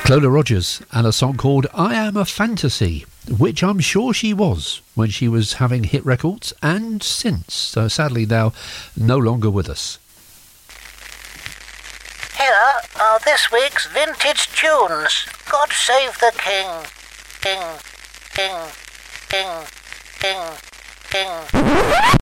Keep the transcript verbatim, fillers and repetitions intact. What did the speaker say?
Lola Rogers and a song called I Am a Fantasy, which I'm sure she was when she was having hit records and since. So sadly now no longer with us. Here are this week's vintage tunes. God save the king. King, king, king, king, king.